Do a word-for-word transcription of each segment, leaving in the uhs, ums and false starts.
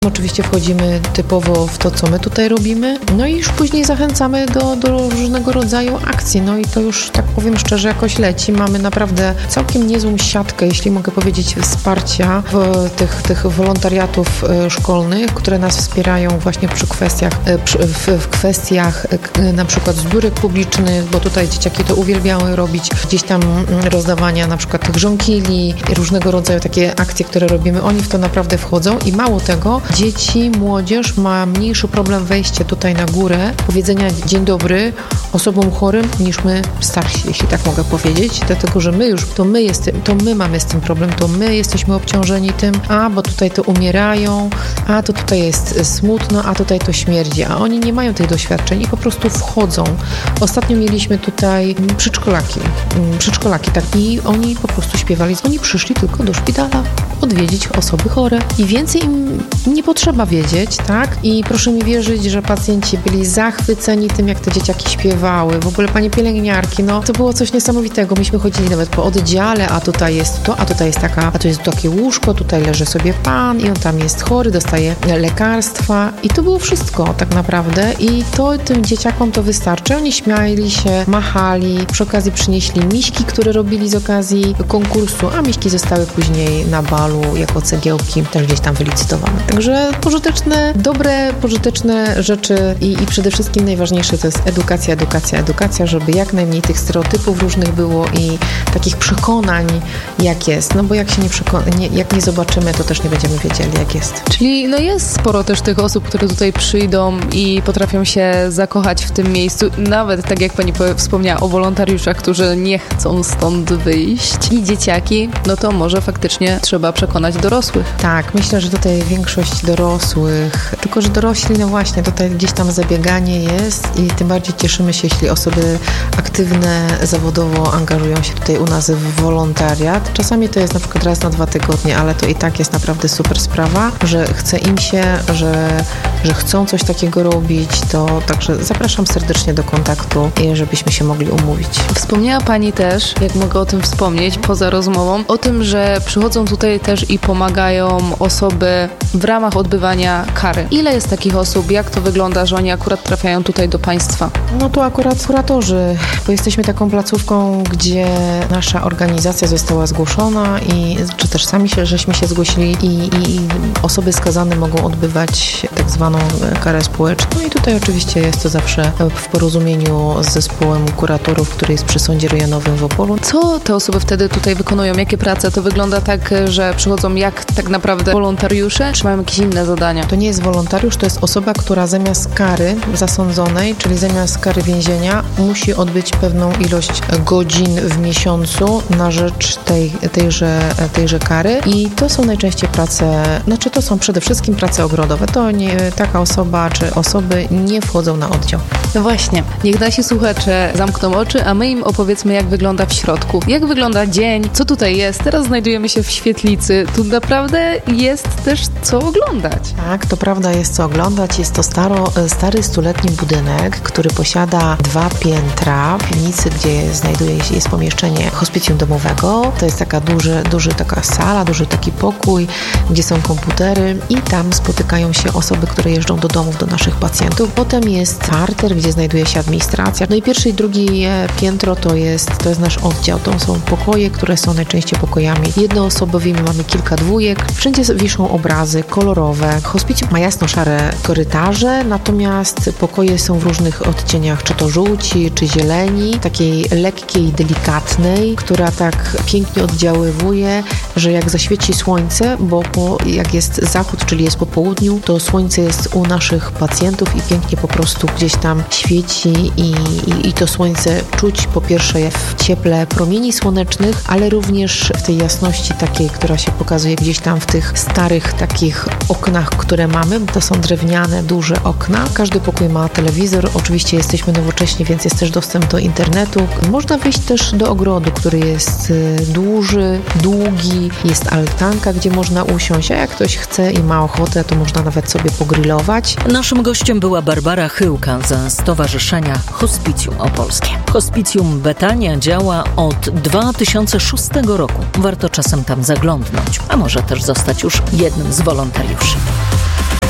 Oczywiście wchodzimy typowo w to, co my tutaj robimy, no i już później zachęcamy do, do różnego rodzaju akcji, no i to już, tak powiem szczerze, jakoś leci. Mamy naprawdę całkiem niezłą siatkę, jeśli mogę powiedzieć, wsparcia w tych, tych wolontariatów szkolnych, które nas wspierają właśnie przy kwestiach, przy, w, w kwestiach na przykład zbiórek publicznych, bo tutaj dzieciaki to uwielbiały robić, gdzieś tam rozdawania na przykład tych żonkili, różnego rodzaju takie akcje, które robimy, oni w to naprawdę wchodzą i mało tego, dzieci, młodzież ma mniejszy problem wejścia tutaj na górę, powiedzenia dzień dobry osobom chorym niż my starsi, jeśli tak mogę powiedzieć, dlatego, że my już, to my, jestem, to my mamy z tym problem, to my jesteśmy obciążeni tym, a bo tutaj to umierają, a to tutaj jest smutno, a tutaj to śmierdzi, a oni nie mają tych doświadczeń i po prostu wchodzą. Ostatnio mieliśmy tutaj przedszkolaki, przedszkolaki, tak, i oni po prostu śpiewali, oni przyszli tylko do szpitala odwiedzić osoby chore i więcej im nie potrzeba wiedzieć, tak? I proszę mi wierzyć, że pacjenci byli zachwyceni tym, jak te dzieciaki śpiewały. W ogóle panie pielęgniarki, no to było coś niesamowitego. Myśmy chodzili nawet po oddziale, a tutaj jest to, a tutaj jest taka, a tu jest takie łóżko, tutaj leży sobie pan i on tam jest chory, dostaje lekarstwa i to było wszystko tak naprawdę i to tym dzieciakom to wystarczy. Oni śmiali się, machali, przy okazji przynieśli miśki, które robili z okazji konkursu, a miśki zostały później na balu jako cegiełki też gdzieś tam wylicytowane. Także pożyteczne, dobre, pożyteczne rzeczy i, i przede wszystkim najważniejsze to jest edukacja, edukacja, edukacja, żeby jak najmniej tych stereotypów różnych było i takich przekonań, jak jest. No bo jak się nie przekona, nie, jak nie zobaczymy, to też nie będziemy wiedzieli, jak jest. Czyli no jest sporo też tych osób, które tutaj przyjdą i potrafią się zakochać w tym miejscu. Nawet tak jak pani wspomniała o wolontariuszach, którzy nie chcą stąd wyjść i dzieciaki, no to może faktycznie trzeba przekonać dorosłych. Tak, myślę, że tutaj większość dorosłych, tylko że dorośli, no właśnie, tutaj gdzieś tam zabieganie jest i tym bardziej cieszymy się, jeśli osoby aktywne zawodowo angażują się tutaj u nas w wolontariat. Czasami to jest na przykład raz na dwa tygodnie, ale to i tak jest naprawdę super sprawa, że chce im się, że, że chcą coś takiego robić, to także zapraszam serdecznie do kontaktu, żebyśmy się mogli umówić. Wspomniała pani też, jak mogę o tym wspomnieć, poza rozmową, o tym, że przychodzą tutaj też i pomagają osoby w ramach odbywania kary. Ile jest takich osób? Jak to wygląda, że oni akurat trafiają tutaj do państwa? No to akurat kuratorzy, bo jesteśmy taką placówką, gdzie nasza organizacja została zgłoszona i czy też sami się, żeśmy się zgłosili i, i, i osoby skazane mogą odbywać tak zwaną karę społeczną. No i tutaj oczywiście jest to zawsze w porozumieniu z zespołem kuratorów, który jest przy Sądzie Rejonowym w Opolu. Co te osoby wtedy tutaj wykonują? Jakie prace? To wygląda tak, że przychodzą jak tak naprawdę wolontariusze, czy mają jakieś inne zadania? To nie jest wolontariusz, to jest osoba, która zamiast kary zasądzonej, czyli zamiast kary więzienia, musi odbyć pewną ilość godzin w miesiącu na rzecz tej, tejże, tejże kary i to są najczęściej prace, znaczy to są przede wszystkim prace ogrodowe. To nie, taka osoba czy osoby nie wchodzą na oddział. No właśnie, niech nasi słuchacze zamkną oczy, a my im opowiedzmy, jak wygląda w środku. Jak wygląda dzień, co tutaj jest. Teraz znajdujemy się w świetlicy. Tu naprawdę jest też co oglądać. Tak, to prawda, jest co oglądać. Jest to staro, stary, stuletni budynek, który posiada dwa piętra. W piwnicy, gdzie znajduje się jest pomieszczenie hospicjum domowego. To jest taka duży, duży taka sala, duży taki pokój, gdzie są komputery i tam spotykają się osoby, które jeżdżą do domów, do naszych pacjentów. Potem jest parter, gdzie znajduje się administracja. No i pierwsze i drugie piętro to jest, to jest nasz oddział. To są pokoje, które są najczęściej pokojami jednoosobowymi. Mamy kilka dwójek. Wszędzie wiszą obrazy kolorowe. Hospicjum ma jasno-szare korytarze, natomiast pokoje są w różnych odcieniach, czy to żółci, czy zieleni, takiej lekkiej, delikatnej, która tak pięknie oddziaływuje, że jak zaświeci słońce, bo po, jak jest zachód, czyli jest po południu, to słońce jest u naszych pacjentów i pięknie po prostu gdzieś tam świeci i, i, i to słońce czuć po pierwsze w cieple promieni słonecznych, ale również w tej jasności takiej, która się pokazuje gdzieś tam w tych starych takich oknach, które mamy. To są drewniane, duże okna. Każdy pokój ma telewizor. Oczywiście jesteśmy nowocześni, więc jest też dostęp do internetu. Można wyjść też do ogrodu, który jest duży, długi. Jest altanka, gdzie można usiąść, a jak ktoś chce i ma ochotę, to można nawet sobie pogrillować. Naszym gościem była Barbara Chyłka ze Stowarzyszenia Hospicjum Opolskie. Hospicjum Betania działa od dwa tysiące szóstego roku. Warto czasem tam zaglądnąć, a może też zostać już jednym z wolontariuszy.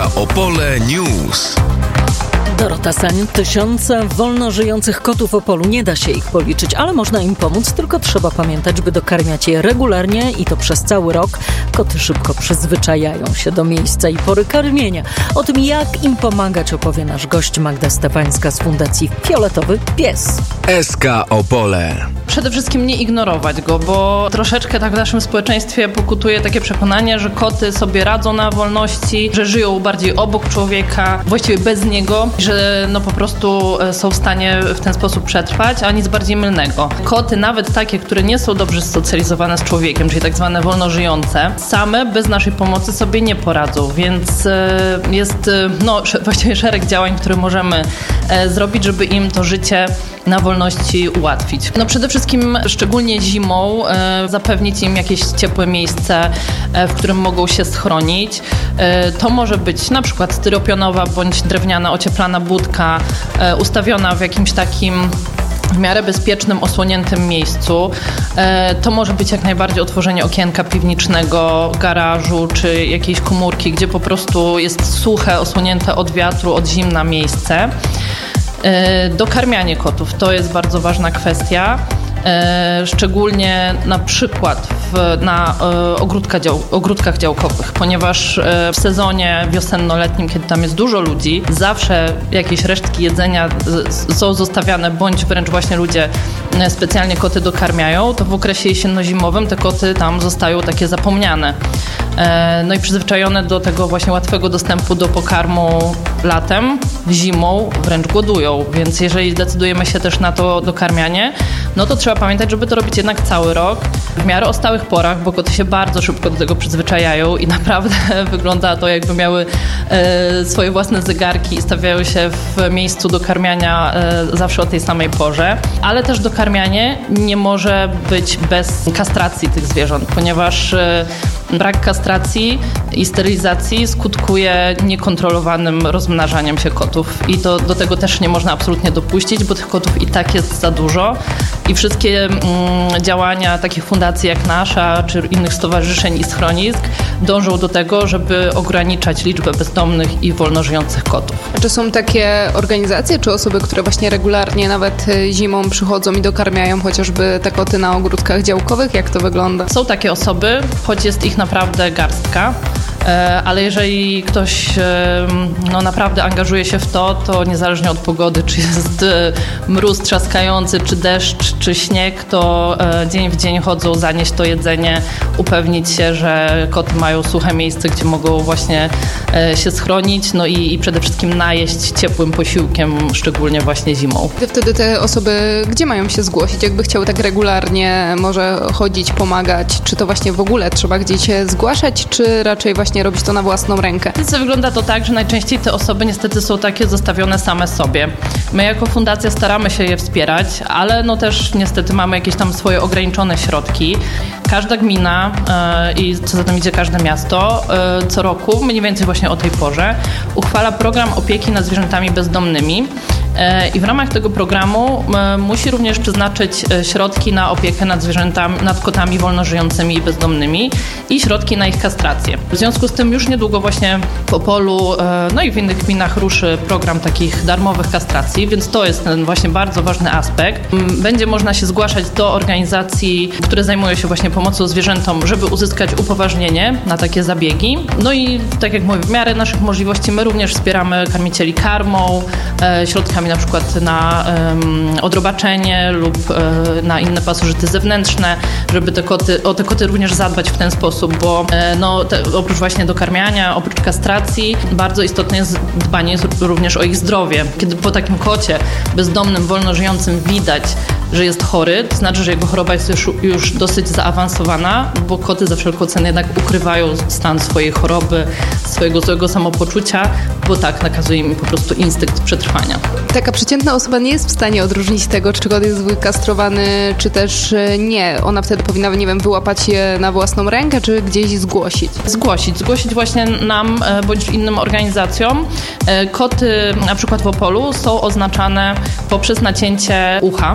Opole News. Dorota Sań, tysiące wolno żyjących kotów w Opolu. Nie da się ich policzyć, ale można im pomóc, tylko trzeba pamiętać, by dokarmiać je regularnie i to przez cały rok. Koty szybko przyzwyczajają się do miejsca i pory karmienia. O tym, jak im pomagać, opowie nasz gość Magda Stefańska z Fundacji Fioletowy Pies. S K Opole. Przede wszystkim nie ignorować go, bo troszeczkę tak w naszym społeczeństwie pokutuje takie przekonanie, że koty sobie radzą na wolności, że żyją bardziej obok człowieka, właściwie bez niego, że no po prostu są w stanie w ten sposób przetrwać, a nic bardziej mylnego. Koty, nawet takie, które nie są dobrze zsocjalizowane z człowiekiem, czyli tak zwane wolnożyjące, same bez naszej pomocy sobie nie poradzą, więc jest no, właściwie szereg działań, które możemy zrobić, żeby im to życie na wolności ułatwić. No przede wszystkim, szczególnie zimą, e, zapewnić im jakieś ciepłe miejsce, e, w którym mogą się schronić. E, to może być na przykład styropianowa bądź drewniana ocieplana budka, e, ustawiona w jakimś takim w miarę bezpiecznym, osłoniętym miejscu. E, to może być jak najbardziej otworzenie okienka piwniczego, garażu czy jakiejś komórki, gdzie po prostu jest suche, osłonięte od wiatru, od zimna miejsce. Dokarmianie kotów to jest bardzo ważna kwestia, szczególnie na przykład w, na ogródka dział, ogródkach działkowych, ponieważ w sezonie wiosenno-letnim, kiedy tam jest dużo ludzi, zawsze jakieś resztki jedzenia są zostawiane, bądź wręcz właśnie ludzie specjalnie koty dokarmiają, to w okresie jesienno-zimowym te koty tam zostają takie zapomniane. No i przyzwyczajone do tego właśnie łatwego dostępu do pokarmu latem, zimą wręcz głodują, więc jeżeli decydujemy się też na to dokarmianie, no to trzeba pamiętać, żeby to robić jednak cały rok, w miarę o stałych porach, bo koty się bardzo szybko do tego przyzwyczajają i naprawdę wygląda to, jakby miały e, swoje własne zegarki i stawiają się w miejscu dokarmiania e, zawsze o tej samej porze, ale też dokarmianie nie może być bez kastracji tych zwierząt, ponieważ e, brak kastracji i sterylizacji skutkuje niekontrolowanym rozmnażaniem się kotów i to do tego też nie można absolutnie dopuścić, bo tych kotów i tak jest za dużo i wszystkie mm, działania takich fundacji jak nasza, czy innych stowarzyszeń i schronisk dążą do tego, żeby ograniczać liczbę bezdomnych i wolno żyjących kotów. A czy są takie organizacje, czy osoby, które właśnie regularnie nawet zimą przychodzą i dokarmiają chociażby te koty na ogródkach działkowych? Jak to wygląda? Są takie osoby, choć jest ich naprawdę garstka. Ale jeżeli ktoś no, naprawdę angażuje się w to, to niezależnie od pogody, czy jest mróz trzaskający, czy deszcz, czy śnieg, to dzień w dzień chodzą zanieść to jedzenie, upewnić się, że koty mają suche miejsce, gdzie mogą właśnie się schronić, no i, i przede wszystkim najeść ciepłym posiłkiem, szczególnie właśnie zimą. Wtedy te osoby gdzie mają się zgłosić? Jakby chciały tak regularnie może chodzić, pomagać, czy to właśnie w ogóle trzeba gdzieś się zgłaszać, czy raczej właśnie robić to na własną rękę? Wygląda to tak, że najczęściej te osoby niestety są takie zostawione same sobie. My jako fundacja staramy się je wspierać, ale no też niestety mamy jakieś tam swoje ograniczone środki. Każda gmina yy, i co za tym idzie każde miasto yy, co roku, mniej więcej właśnie o tej porze, uchwala program opieki nad zwierzętami bezdomnymi. I w ramach tego programu musi również przeznaczyć środki na opiekę nad zwierzętami, nad kotami wolno żyjącymi i bezdomnymi i środki na ich kastrację. W związku z tym już niedługo właśnie w Opolu, no i w innych gminach ruszy program takich darmowych kastracji, więc to jest ten właśnie bardzo ważny aspekt. Będzie można się zgłaszać do organizacji, które zajmują się właśnie pomocą zwierzętom, żeby uzyskać upoważnienie na takie zabiegi. No i tak jak mówię, w miarę naszych możliwości my również wspieramy karmicieli karmą, środkami na przykład na um, odrobaczenie lub um, na inne pasożyty zewnętrzne, żeby te koty, o te koty również zadbać w ten sposób, bo e, no, te, oprócz właśnie dokarmiania, oprócz kastracji, bardzo istotne jest dbanie również o ich zdrowie. Kiedy po takim kocie bezdomnym, wolno żyjącym widać, że jest chory, to znaczy, że jego choroba jest już, już dosyć zaawansowana, bo koty za wszelką cenę jednak ukrywają stan swojej choroby, swojego złego samopoczucia, bo tak nakazuje im po prostu instynkt przetrwania. Taka przeciętna osoba nie jest w stanie odróżnić tego, czy kot jest wykastrowany, czy też nie. Ona wtedy powinna, nie wiem, wyłapać je na własną rękę, czy gdzieś zgłosić? Zgłosić. Zgłosić właśnie nam, bądź innym organizacjom. Koty, na przykład w Opolu, są oznaczane poprzez nacięcie ucha i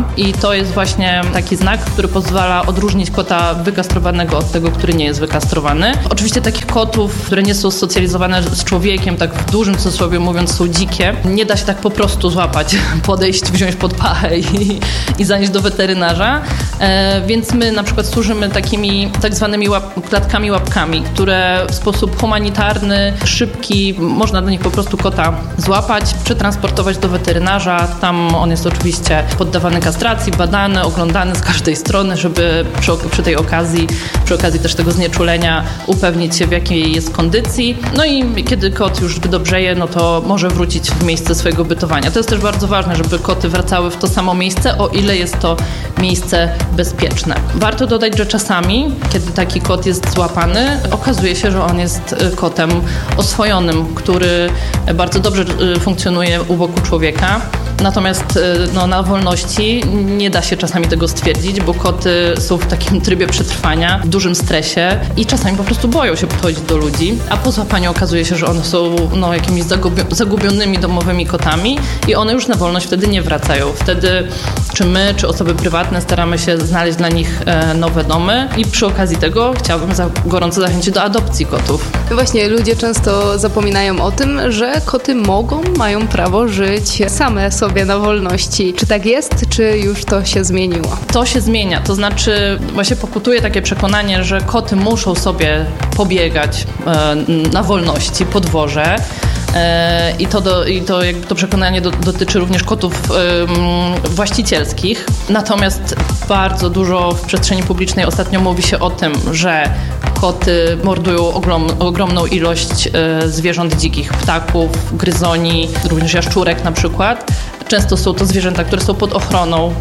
to jest właśnie taki znak, który pozwala odróżnić kota wykastrowanego od tego, który nie jest wykastrowany. Oczywiście takich kotów, które nie są socjalizowane z człowiekiem, tak w dużym cudzysłowie mówiąc, są dzikie, nie da się tak po prostu złapać, podejść, wziąć pod pachę i, i zanieść do weterynarza. E, więc my na przykład służymy takimi tak zwanymi łap, klatkami łapkami, które w sposób humanitarny, szybki, można do nich po prostu kota złapać, przetransportować do weterynarza. Tam on jest oczywiście poddawany kastracji, badany, oglądany z każdej strony, żeby przy, przy tej okazji, przy okazji też tego znieczulenia upewnić się, w jakiej jest kondycji. No i kiedy kot już wydobrzeje, no to może wrócić w miejsce swojego bytowania. To jest też bardzo ważne, żeby koty wracały w to samo miejsce, o ile jest to miejsce bezpieczne. Warto dodać, że czasami, kiedy taki kot jest złapany, okazuje się, że on jest kotem oswojonym, który bardzo dobrze funkcjonuje u boku człowieka. Natomiast no, na wolności nie da się czasami tego stwierdzić, bo koty są w takim trybie przetrwania, w dużym stresie i czasami po prostu boją się podchodzić do ludzi, a po złapaniu okazuje się, że one są no, jakimiś zagubio- zagubionymi domowymi kotami i one już na wolność wtedy nie wracają. Wtedy czy my, czy osoby prywatne staramy się znaleźć dla nich e, nowe domy i przy okazji tego chciałabym za, gorąco zachęcić do adopcji kotów. Właśnie ludzie często zapominają o tym, że koty mogą, mają prawo żyć same sobie na wolności. Czy tak jest, czy już to się zmieniło? To się zmienia, to znaczy właśnie pokutuje takie przekonanie, że koty muszą sobie pobiegać e, na wolności po dworze. I to, do, i to, jakby to przekonanie do, dotyczy również kotów ym, właścicielskich. Natomiast bardzo dużo w przestrzeni publicznej ostatnio mówi się o tym, że koty mordują ogrom, ogromną ilość y, zwierząt dzikich, ptaków, gryzoni, również jaszczurek na przykład. Często są to zwierzęta, które są pod ochroną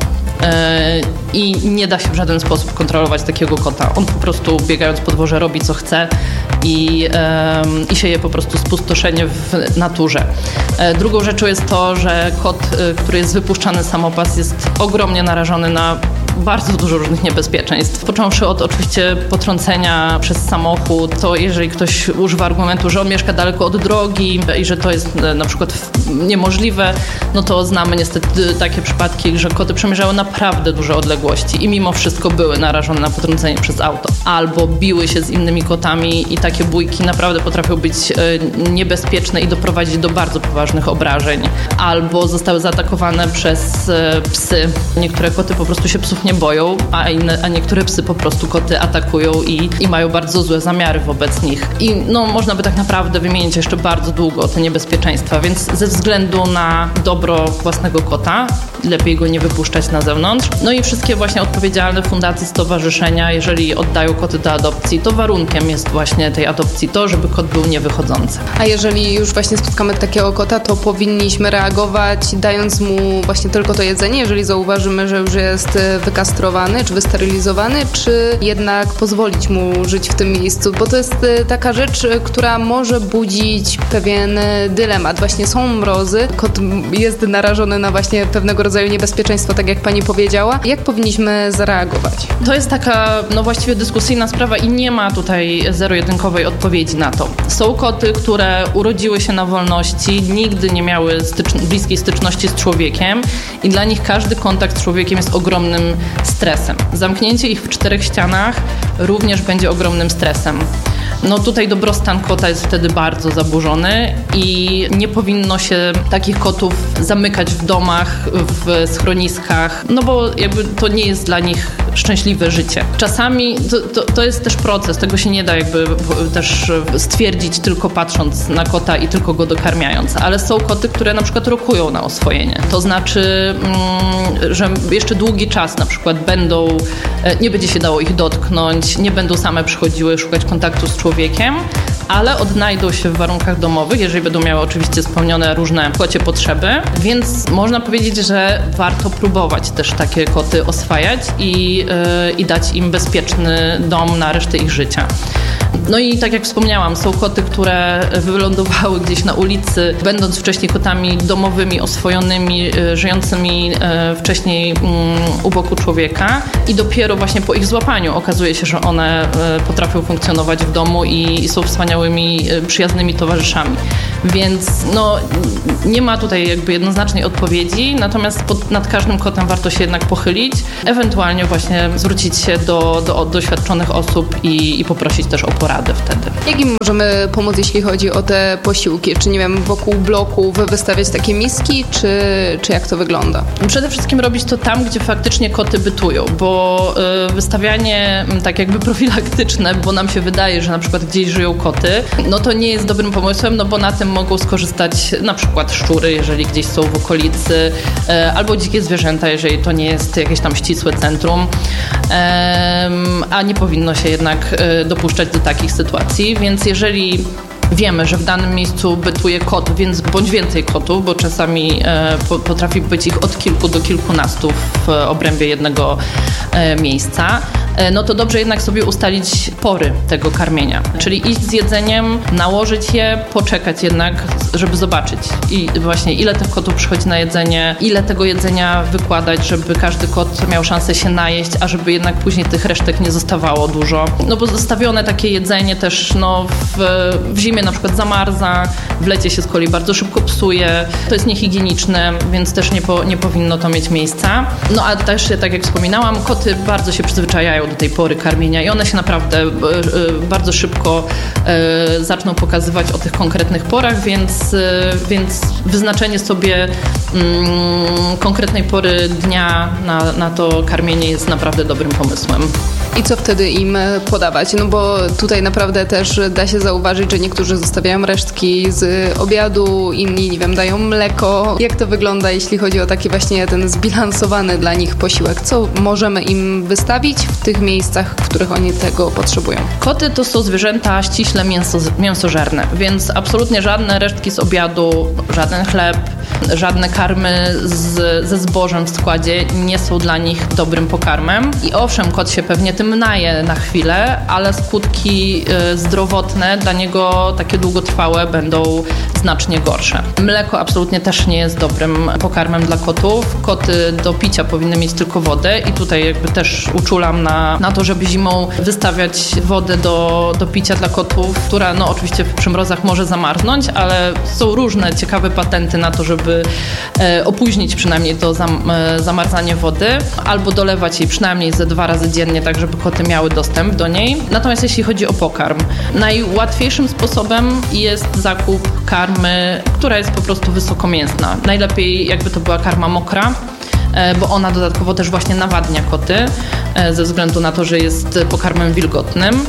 i nie da się w żaden sposób kontrolować takiego kota. On po prostu biegając po dworze robi co chce i, um, i sieje po prostu spustoszenie w naturze. Drugą rzeczą jest to, że kot, który jest wypuszczany z samopas, jest ogromnie narażony na bardzo dużo różnych niebezpieczeństw. Począwszy od oczywiście potrącenia przez samochód, to jeżeli ktoś używa argumentu, że on mieszka daleko od drogi i że to jest na przykład niemożliwe, no to znamy niestety takie przypadki, że koty przemierzały naprawdę duże odległości i mimo wszystko były narażone na potrącenie przez auto. Albo biły się z innymi kotami i takie bójki naprawdę potrafią być niebezpieczne i doprowadzić do bardzo poważnych obrażeń. Albo zostały zaatakowane przez psy. Niektóre koty po prostu się psów nie boją, a, inne, a niektóre psy po prostu koty atakują i, i mają bardzo złe zamiary wobec nich. I no, można by tak naprawdę wymienić jeszcze bardzo długo te niebezpieczeństwa, więc ze względu na dobro własnego kota lepiej go nie wypuszczać na zewnątrz. No i wszystkie właśnie odpowiedzialne fundacje, stowarzyszenia, jeżeli oddają koty do adopcji, to warunkiem jest właśnie tej adopcji to, żeby kot był niewychodzący. A jeżeli już właśnie spotkamy takiego kota, to powinniśmy reagować dając mu właśnie tylko to jedzenie, jeżeli zauważymy, że już jest wykastrowany czy wysterylizowany, czy jednak pozwolić mu żyć w tym miejscu, bo to jest taka rzecz, która może budzić pewien dylemat. Właśnie są mrozy, kot jest narażony na właśnie pewnego rodzaju niebezpieczeństwo, tak jak pani powiedziała. Jak powinniśmy zareagować? To jest taka, no właściwie dyskusyjna sprawa i nie ma tutaj zero-jedynkowej odpowiedzi na to. Są koty, które urodziły się na wolności, nigdy nie miały stycz- bliskiej styczności z człowiekiem i dla nich każdy kontakt z człowiekiem jest ogromnym stresem. Zamknięcie ich w czterech ścianach również będzie ogromnym stresem. No tutaj dobrostan kota jest wtedy bardzo zaburzony i nie powinno się takich kotów zamykać w domach, w schroniskach, no bo jakby to nie jest dla nich szczęśliwe życie. Czasami to, to, to jest też proces, tego się nie da jakby też stwierdzić tylko patrząc na kota i tylko go dokarmiając, ale są koty, które na przykład rokują na oswojenie. To znaczy, mm, że jeszcze długi czas na przykład będą, nie będzie się dało ich dotknąć, nie będą same przychodziły szukać kontaktu z człowiekiem, ale odnajdą się w warunkach domowych, jeżeli będą miały oczywiście spełnione różne kocie potrzeby, więc można powiedzieć, że warto próbować też takie koty oswajać i, yy, i dać im bezpieczny dom na resztę ich życia. No i tak jak wspomniałam, są koty, które wylądowały gdzieś na ulicy, będąc wcześniej kotami domowymi, oswojonymi, żyjącymi wcześniej u boku człowieka i dopiero właśnie po ich złapaniu okazuje się, że one potrafią funkcjonować w domu i są wspaniałymi wspaniałymi, przyjaznymi towarzyszami. Więc no, nie ma tutaj jakby jednoznacznej odpowiedzi, natomiast pod, nad każdym kotem warto się jednak pochylić, ewentualnie właśnie zwrócić się do, do doświadczonych osób i, i poprosić też o poradę wtedy. Jak im możemy pomóc, jeśli chodzi o te posiłki? Czy nie wiem, wokół bloków wystawiać takie miski, czy, czy jak to wygląda? Przede wszystkim robić to tam, gdzie faktycznie koty bytują, bo y, wystawianie y, tak jakby profilaktyczne, bo nam się wydaje, że na przykład gdzieś żyją koty, no to nie jest dobrym pomysłem, no bo na tym mogą skorzystać na przykład szczury, jeżeli gdzieś są w okolicy, y, albo dzikie zwierzęta, jeżeli to nie jest jakieś tam ścisłe centrum, y, a nie powinno się jednak y, dopuszczać do takich sytuacji, więc jeżeli wiemy, że w danym miejscu bytuje kot, więc bądź więcej kotów, bo czasami e, po, potrafi być ich od kilku do kilkunastu w obrębie jednego e, miejsca, e, no to dobrze jednak sobie ustalić pory tego karmienia. Czyli iść z jedzeniem, nałożyć je, poczekać jednak, żeby zobaczyć i właśnie ile tych kotów przychodzi na jedzenie, ile tego jedzenia wykładać, żeby każdy kot miał szansę się najeść, a żeby jednak później tych resztek nie zostawało dużo. No bo zostawione takie jedzenie też no, w, w zimie na przykład zamarza, w lecie się z kolei bardzo szybko psuje. To jest niehigieniczne, więc też nie, po, nie powinno to mieć miejsca. No a też, tak jak wspominałam, koty bardzo się przyzwyczajają do tej pory karmienia i one się naprawdę y, y, bardzo szybko y, zaczną pokazywać o tych konkretnych porach, więc, y, więc wyznaczenie sobie y, konkretnej pory dnia na, na to karmienie jest naprawdę dobrym pomysłem. I co wtedy im podawać? No bo tutaj naprawdę też da się zauważyć, że niektórzy zostawiają resztki z obiadu, inni, nie wiem, dają mleko. Jak to wygląda, jeśli chodzi o taki właśnie ten zbilansowany dla nich posiłek? Co możemy im wystawić w tych miejscach, w których oni tego potrzebują? Koty to są zwierzęta ściśle mięso, mięsożerne, więc absolutnie żadne resztki z obiadu, żaden chleb, żadne karmy z, ze zbożem w składzie nie są dla nich dobrym pokarmem. I owszem, kot się pewnie tym naje na chwilę, ale skutki y, zdrowotne dla niego takie długotrwałe będą znacznie gorsze. Mleko absolutnie też nie jest dobrym pokarmem dla kotów. Koty do picia powinny mieć tylko wodę i tutaj jakby też uczulam na, na to, żeby zimą wystawiać wodę do, do picia dla kotów, która no oczywiście przy mrozach może zamarznąć, ale są różne ciekawe patenty na to, żeby e, opóźnić przynajmniej to zam, e, zamarzanie wody, albo dolewać jej przynajmniej ze dwa razy dziennie, tak żeby koty miały dostęp do niej. Natomiast jeśli chodzi o pokarm, najłatwiejszym sposobem jest zakup karmy, która jest po prostu wysokomięsna. Najlepiej jakby to była karma mokra, bo ona dodatkowo też właśnie nawadnia koty, ze względu na to, że jest pokarmem wilgotnym.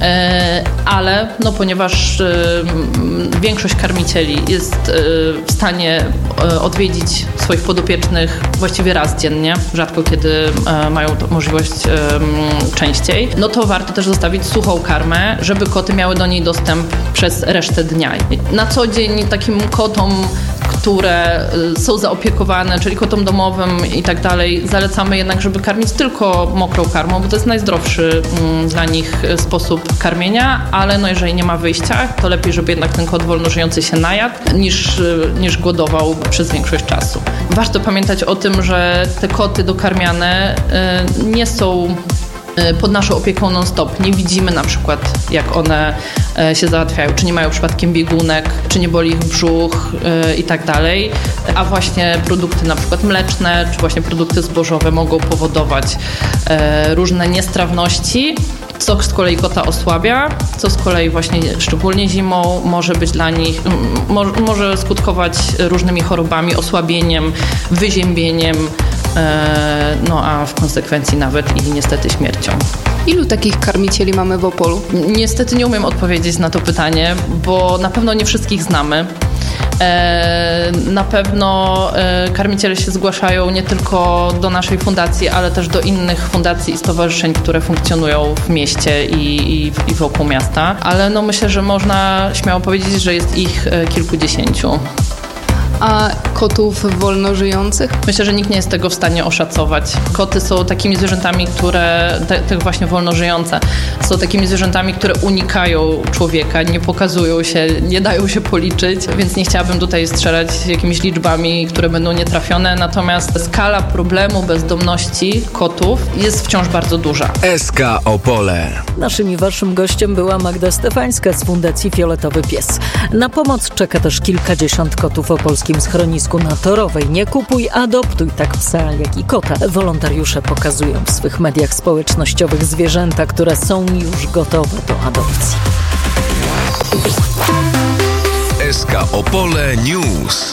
Ale no, ponieważ większość karmicieli jest w stanie odwiedzić swoich podopiecznych właściwie raz dziennie, rzadko kiedy mają możliwość częściej, no to warto też zostawić suchą karmę, żeby koty miały do niej dostęp przez resztę dnia. Na co dzień takim kotom, które są zaopiekowane, czyli kotom domowym i tak dalej, zalecamy jednak, żeby karmić tylko mokrą karmą, bo to jest najzdrowszy mm, dla nich sposób karmienia, ale no jeżeli nie ma wyjścia, to lepiej, żeby jednak ten kot wolno żyjący się najadł, niż, niż głodował przez większość czasu. Warto pamiętać o tym, że te koty dokarmiane y, nie są pod naszą opieką non-stop. Nie widzimy na przykład, jak one się załatwiają, czy nie mają przypadkiem biegunek, czy nie boli ich brzuch yy, i tak dalej. A właśnie produkty na przykład mleczne, czy właśnie produkty zbożowe mogą powodować yy, różne niestrawności, co z kolei kota osłabia, co z kolei właśnie szczególnie zimą może być dla nich, mo, może skutkować różnymi chorobami, osłabieniem, wyziębieniem, no a w konsekwencji nawet i niestety śmiercią. Ilu takich karmicieli mamy w Opolu? Niestety nie umiem odpowiedzieć na to pytanie, bo na pewno nie wszystkich znamy. Na pewno karmiciele się zgłaszają nie tylko do naszej fundacji, ale też do innych fundacji i stowarzyszeń, które funkcjonują w mieście i, i, i wokół miasta. Ale no myślę, że można śmiało powiedzieć, że jest ich kilkudziesięciu. A kotów wolnożyjących? Myślę, że nikt nie jest tego w stanie oszacować. Koty są takimi zwierzętami, które, te, te właśnie wolnożyjące, są takimi zwierzętami, które unikają człowieka, nie pokazują się, nie dają się policzyć, więc nie chciałabym tutaj strzelać jakimiś liczbami, które będą nietrafione, natomiast skala problemu bezdomności kotów jest wciąż bardzo duża. S K Opole. Naszym i waszym gościem była Magda Stefańska z Fundacji Fioletowy Pies. Na pomoc czeka też kilkadziesiąt kotów w opolskim schronisku na Torowej. Nie kupuj, adoptuj tak psa, jak i kota. Wolontariusze pokazują w swych mediach społecznościowych zwierzęta, które są już gotowe do adopcji. S K Opole News.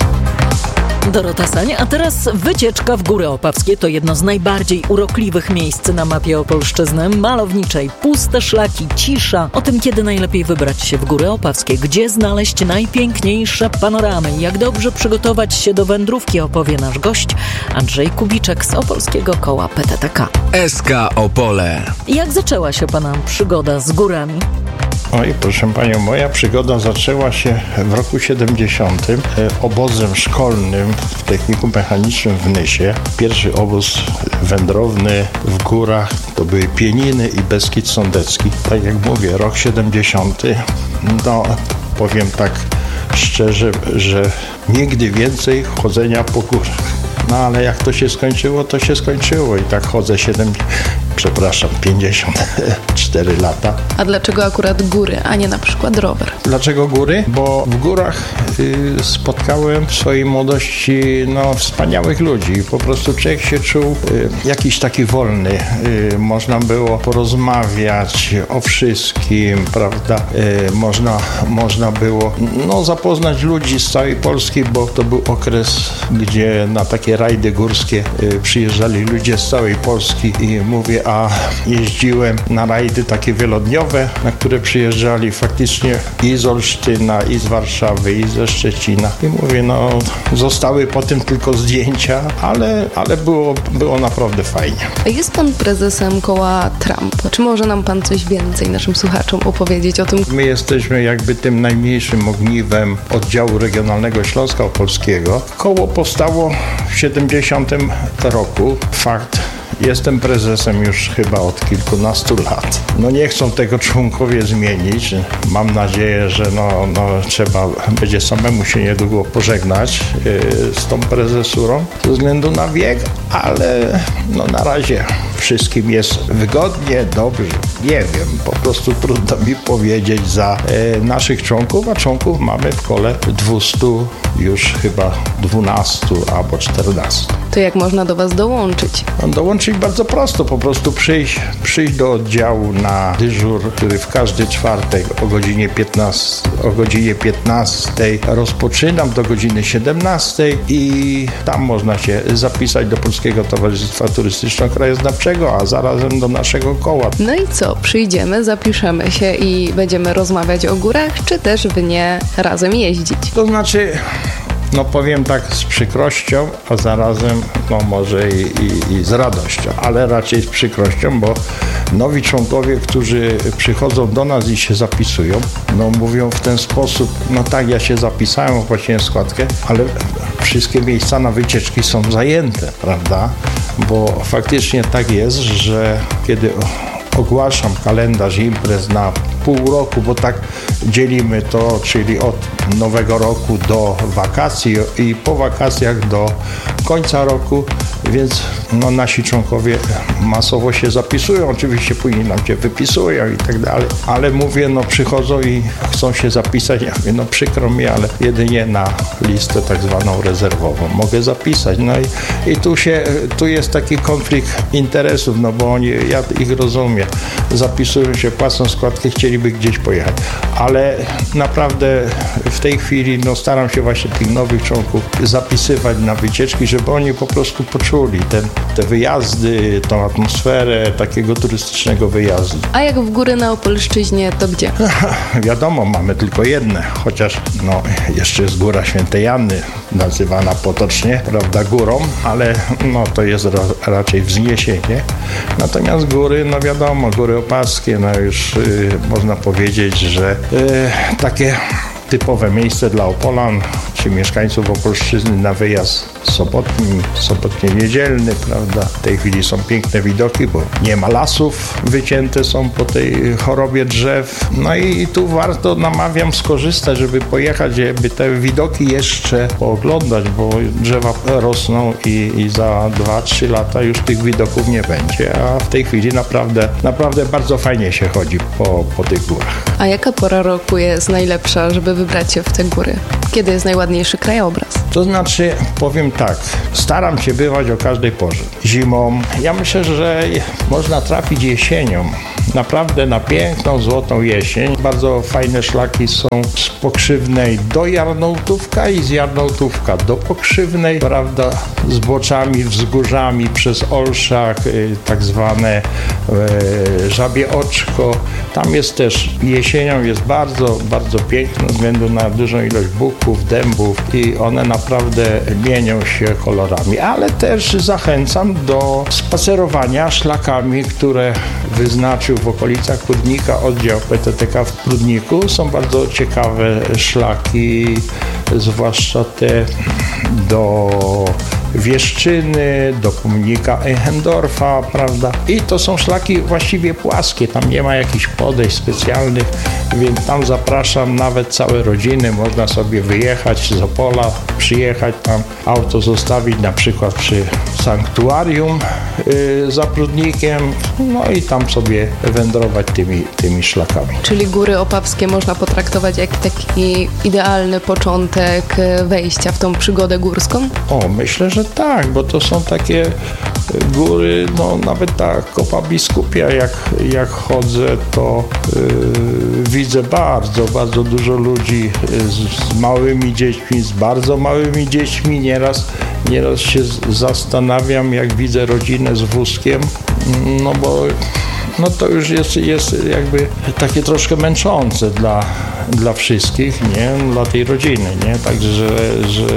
Dorota Sań, a teraz wycieczka w Góry Opawskie to jedno z najbardziej urokliwych miejsc na mapie Opolszczyzny. Malowniczej, puste szlaki, cisza. O tym, kiedy najlepiej wybrać się w Góry Opawskie, gdzie znaleźć najpiękniejsze panoramy i jak dobrze przygotować się do wędrówki, opowie nasz gość Andrzej Kubiczek z Opolskiego Koła P T T K. S K Opole. Jak zaczęła się pana przygoda z górami? Oj, proszę panią, moja przygoda zaczęła się w roku siedemdziesiątym obozem szkolnym w Technikum Mechanicznym w Nysie. Pierwszy obóz wędrowny w górach to były Pieniny i Beskid Sądecki. Tak jak mówię, rok siedemdziesiąty. No, powiem tak szczerze, że nigdy więcej chodzenia po górach. No ale jak to się skończyło, to się skończyło i tak chodzę siedem, przepraszam, pięćdziesiąt cztery lata. A dlaczego akurat góry, a nie na przykład rower? Dlaczego góry? Bo w górach y, spotkałem w swojej młodości no, wspaniałych ludzi. Po prostu człowiek się czuł y, jakiś taki wolny. Y, można było porozmawiać o wszystkim, prawda? Y, można, można było no, zapoznać ludzi z całej Polski, bo to był okres, gdzie na takie rajdy górskie y, przyjeżdżali ludzie z całej Polski i mówię, a jeździłem na rajdy takie wielodniowe, na które przyjeżdżali faktycznie i z Olsztyna, i z Warszawy, i ze Szczecina. I mówię, no zostały potem tylko zdjęcia, ale, ale było, było naprawdę fajnie. A jest pan prezesem koła Trump. Czy może nam pan coś więcej naszym słuchaczom opowiedzieć o tym? My jesteśmy jakby tym najmniejszym ogniwem oddziału regionalnego Śląska Opolskiego. Koło powstało w siedemdziesiątym roku. Fakt. Jestem prezesem już chyba od kilkunastu lat. No nie chcą tego członkowie zmienić. Mam nadzieję, że no, no, trzeba będzie samemu się niedługo pożegnać yy, z tą prezesurą ze względu na wiek, ale no, na razie wszystkim jest wygodnie, dobrze. Nie wiem, po prostu trudno mi powiedzieć za yy, naszych członków, a członków mamy w kole dwustu, już chyba dwunastu albo czternastu. To jak można do was dołączyć? No, dołączyć bardzo prosto, po prostu przyjść, przyjść do oddziału na dyżur, który w każdy czwartek o godzinie piętnastej, o godzinie piętnastej rozpoczynam do godziny siedemnastej i tam można się zapisać do Polskiego Towarzystwa Turystyczno-Krajoznawczego, a zarazem do naszego koła. No i co? Przyjdziemy, zapiszemy się i będziemy rozmawiać o górach, czy też wy nie razem jeździć? To znaczy... No powiem tak z przykrością, a zarazem no może i, i, i z radością, ale raczej z przykrością, bo nowi członkowie, którzy przychodzą do nas i się zapisują, no mówią w ten sposób, no tak, ja się zapisałem, opłaciłem składkę, ale wszystkie miejsca na wycieczki są zajęte, prawda? Bo faktycznie tak jest, że kiedy ogłaszam kalendarz imprez na pół roku, bo tak dzielimy to, czyli od nowego roku do wakacji i po wakacjach do końca roku, więc no, nasi członkowie masowo się zapisują, oczywiście później nam się wypisują i tak dalej, ale mówię, no przychodzą i chcą się zapisać, ja mówię, no przykro mi, ale jedynie na listę tak zwaną rezerwową mogę zapisać, no i, i tu się, tu jest taki konflikt interesów, no bo oni, ja ich rozumiem, zapisują się, płacą składkę, chcieliby gdzieś pojechać, ale naprawdę w tej chwili no, staram się właśnie tych nowych członków zapisywać na wycieczki, żeby oni po prostu poczuli ten, te wyjazdy, tą atmosferę takiego turystycznego wyjazdu. A jak w góry na Opolszczyźnie, to gdzie? Wiadomo, mamy tylko jedne, chociaż no, jeszcze jest Góra Świętej Anny, nazywana potocznie, prawda, górą, ale no, to jest ra, raczej wzniesienie. Natomiast góry, no wiadomo, Góry Opawskie, no już y, można powiedzieć, że y, takie typowe miejsce dla Opolan, czy mieszkańców Opolszczyzny na wyjazd sobotni, sobotnio-niedzielny, prawda. W tej chwili są piękne widoki, bo nie ma lasów, wycięte są po tej chorobie drzew. No i tu warto, namawiam, skorzystać, żeby pojechać, żeby te widoki jeszcze pooglądać, bo drzewa rosną i, i za dwa trzy lata już tych widoków nie będzie, a w tej chwili naprawdę, naprawdę bardzo fajnie się chodzi po, po tych górach. A jaka pora roku jest najlepsza, żeby wybrać się w te góry? Kiedy jest najładniejszy krajobraz? To znaczy, powiem tak, staram się bywać o każdej porze. Zimą, ja myślę, że można trafić jesienią. Naprawdę na piękną, złotą jesień. Bardzo fajne szlaki są z Pokrzywnej do Jarnołtówka i z Jarnołtówka do Pokrzywnej, prawda, z boczami, wzgórzami przez Olszak, tak zwane e, Żabie Oczko. Tam jest też jesienią, jest bardzo, bardzo piękno, ze względu na dużą ilość buków, dębów i one naprawdę mienią się kolorami. Ale też zachęcam do spacerowania szlakami, które wyznaczył w okolicach Prudnika oddział P T T K w Prudniku. Są bardzo ciekawe szlaki, zwłaszcza te do Wieszczyny, do pomnika Eichendorfa, prawda? I to są szlaki właściwie płaskie, tam nie ma jakichś podejść specjalnych, więc tam zapraszam nawet całe rodziny, można sobie wyjechać z Opola, przyjechać tam, auto zostawić na przykład przy sanktuarium yy, za Prudnikiem, no i tam sobie wędrować tymi, tymi szlakami. Czyli Góry Opawskie można potraktować jak taki idealny początek wejścia w tą przygodę górską? O, myślę, że tak, bo to są takie góry, no nawet ta Kopa Biskupia, jak, jak chodzę, to yy, widzę bardzo, bardzo dużo ludzi z, z małymi dziećmi, z bardzo małymi dziećmi. Nieraz, nieraz się zastanawiam, jak widzę rodzinę z wózkiem, no bo no to już jest, jest jakby takie troszkę męczące dla, dla wszystkich, nie? Dla tej rodziny, nie? Także, że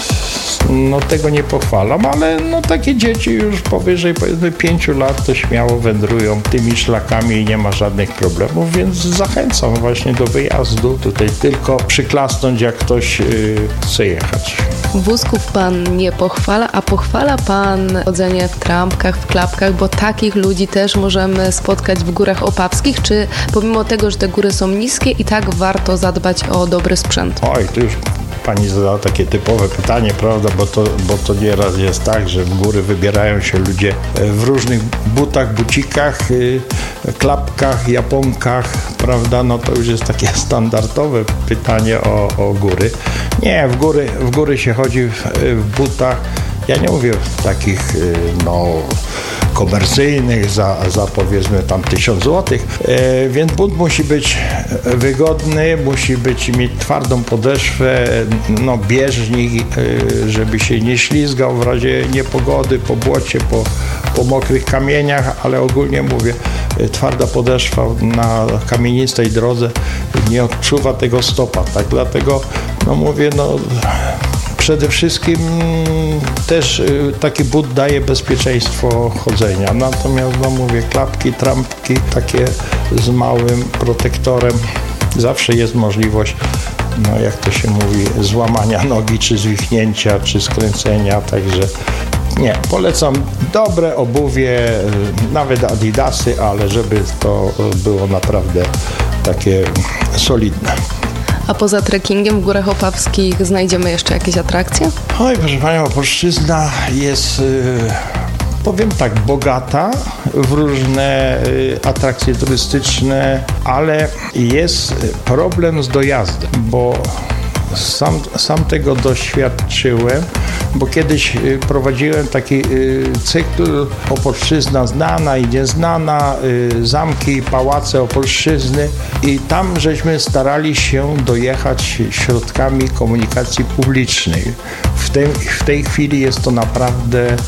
no tego nie pochwalam, ale no takie dzieci już powyżej powiedzmy pięciu lat to śmiało wędrują tymi szlakami i nie ma żadnych problemów, więc zachęcam właśnie do wyjazdu. Tutaj tylko przyklasnąć, jak ktoś yy, chce jechać. Wózków pan nie pochwala, a pochwala pan chodzenie w trampkach, w klapkach, bo takich ludzi też możemy spotkać w Górach Opawskich, czy pomimo tego, że te góry są niskie, i tak warto zadbać o dobry sprzęt? Oj, to już pani zadała takie typowe pytanie, prawda, bo to, bo to nieraz jest tak, że w góry wybierają się ludzie w różnych butach, bucikach, klapkach, japonkach, prawda, no to już jest takie standardowe pytanie o, o góry. Nie, w góry, w góry się chodzi w, w butach, ja nie mówię w takich, no, komercyjnych za, za powiedzmy tam tysiąc złotych, e, więc but musi być wygodny, musi być, mieć twardą podeszwę, no bieżnik, e, żeby się nie ślizgał w razie niepogody, po błocie, po, po mokrych kamieniach, ale ogólnie mówię, e, twarda podeszwa na kamienistej drodze nie odczuwa tego stopa, tak, dlatego no mówię, no przede wszystkim też taki but daje bezpieczeństwo chodzenia. Natomiast, no mówię, klapki, trampki takie z małym protektorem, zawsze jest możliwość, no jak to się mówi, złamania nogi, czy zwichnięcia, czy skręcenia, także nie, polecam dobre obuwie, nawet Adidasy, ale żeby to było naprawdę takie solidne. A poza trekkingiem w Górach Opawskich znajdziemy jeszcze jakieś atrakcje? Oj, proszę Panią, Opolszczyzna jest, powiem tak, bogata w różne atrakcje turystyczne, ale jest problem z dojazdem, bo Sam, sam tego doświadczyłem, bo kiedyś prowadziłem taki cykl Opolszczyzna znana i nieznana, zamki, pałace Opolszczyzny, i tam żeśmy starali się dojechać środkami komunikacji publicznej. W tej, w tej chwili jest to naprawdę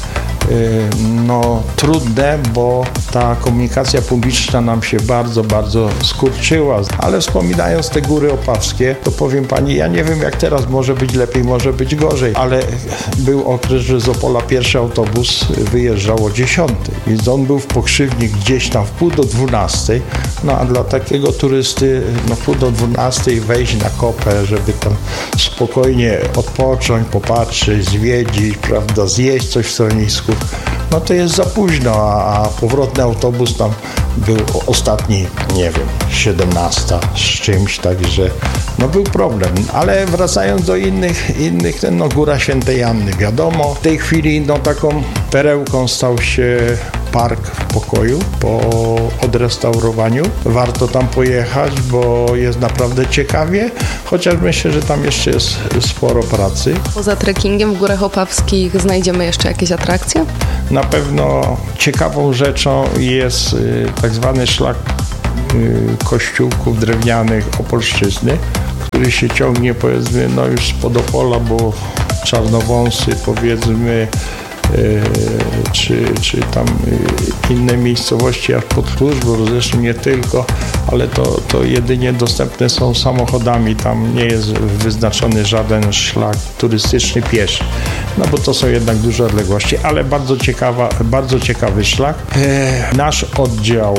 no, trudne, bo ta komunikacja publiczna nam się bardzo, bardzo skurczyła. Ale wspominając te Góry Opawskie, to powiem pani, ja nie wiem jak teraz, może być lepiej, może być gorzej, ale był okres, że z Opola pierwszy autobus wyjeżdżał o dziesiątej, więc on był w Pokrzywni gdzieś tam w pół do dwunastej, no a dla takiego turysty no pół do dwunastej wejść na kopę, żeby tam spokojnie odpocząć, popatrzeć, zwiedzić, prawda, zjeść coś w schronisku, no to jest za późno, a, a powrotny autobus tam był ostatni, nie wiem, siedemnasta z czymś, także no był problem. Ale wracając do innych, innych ten, no Góra Świętej Anny, wiadomo, w tej chwili no taką perełką stał się Park w Pokoju po odrestaurowaniu. Warto tam pojechać, bo jest naprawdę ciekawie, chociaż myślę, że tam jeszcze jest sporo pracy. Poza trekkingiem w Górach Opawskich znajdziemy jeszcze jakieś atrakcje? Na pewno ciekawą rzeczą jest y, tak zwany szlak y, kościółków drewnianych Opolszczyzny, który się ciągnie, powiedzmy, no już spod Opola, bo Czarnowąsy, powiedzmy, y, czy, czy tam y, inne miejscowości aż pod Kluczbork, zresztą nie tylko, ale to, to jedynie dostępne są samochodami, tam nie jest wyznaczony żaden szlak turystyczny pieszy, no bo to są jednak duże odległości, ale bardzo ciekawa, bardzo ciekawy szlak. E, nasz oddział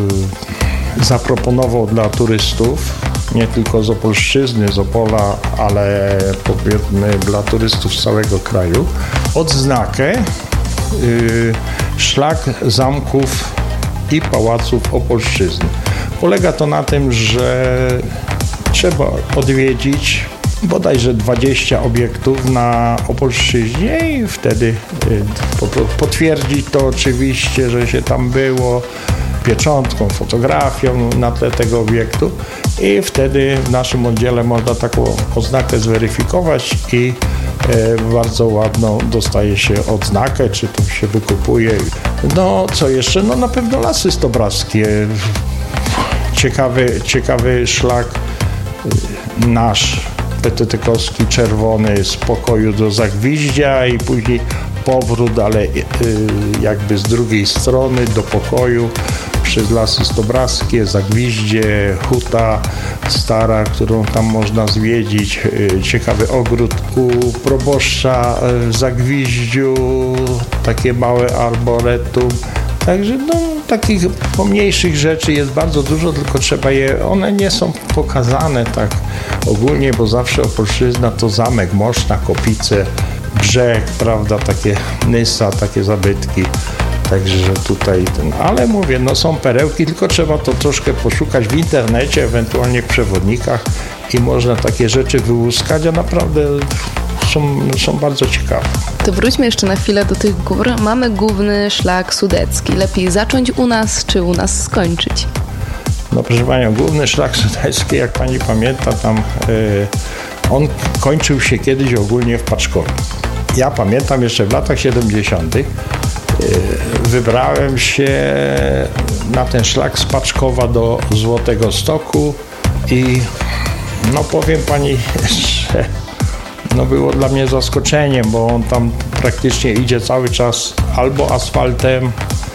e, zaproponował dla turystów, nie tylko z Opolszczyzny, z Opola, ale powiedzmy dla turystów z całego kraju, odznakę e, szlak zamków i pałaców Opolszczyzny. Polega to na tym, że trzeba odwiedzić bodajże dwadzieścia obiektów na Opolszczyźnie i wtedy potwierdzić to oczywiście, że się tam było, pieczątką, fotografią na tle tego obiektu i wtedy w naszym oddziale można taką oznakę zweryfikować i e, bardzo ładną dostaje się odznakę, czy to się wykupuje. No co jeszcze? No na pewno Lasy Stobraskie. Ciekawy, ciekawy szlak nasz petetykowski, czerwony, z Pokoju do Zagwiździa i później powrót, ale y, jakby z drugiej strony do Pokoju przez Lasy Stobraskie, Zagwiździe, Huta Stara, którą tam można zwiedzić, y, ciekawy ogród u proboszcza w Zagwiździu, takie małe arboretum. Także no, takich pomniejszych rzeczy jest bardzo dużo, tylko trzeba je, one nie są pokazane tak ogólnie, bo zawsze Opolszczyzna to zamek, Moszna, Kopice, brzeg, prawda, takie Nysa, takie zabytki. Także tutaj ten, ale mówię, no są perełki, tylko trzeba to troszkę poszukać w internecie, ewentualnie w przewodnikach i można takie rzeczy wyłuskać, a naprawdę są, są bardzo ciekawe. To wróćmy jeszcze na chwilę do tych gór. Mamy główny szlak sudecki. Lepiej zacząć u nas, czy u nas skończyć? No proszę Panią, główny szlak sudecki, jak Pani pamięta, tam y, on kończył się kiedyś ogólnie w Paczkowie. Ja pamiętam jeszcze w latach siedemdziesiątych y, wybrałem się na ten szlak z Paczkowa do Złotego Stoku i no powiem Pani, że no było dla mnie zaskoczeniem, bo on tam praktycznie idzie cały czas albo asfaltem,